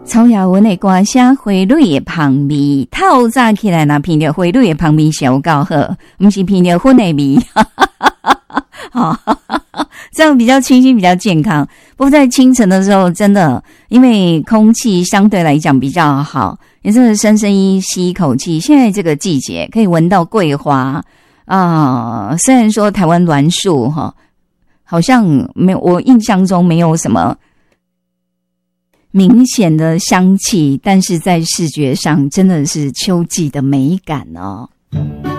草芽文的歌声，花蕊的香味，透早起来那闻到花蕊的香味是有够好，不是闻到粉的味，这样比较清新，比较健康。不过在清晨的时候，真的因为空气相对来讲比较好，你真的深深吸一口气。现在这个季节可以闻到桂花啊，虽然说台湾栾树好像没有，我印象中没有什么明显的香气，但是在视觉上真的是秋季的美感哦。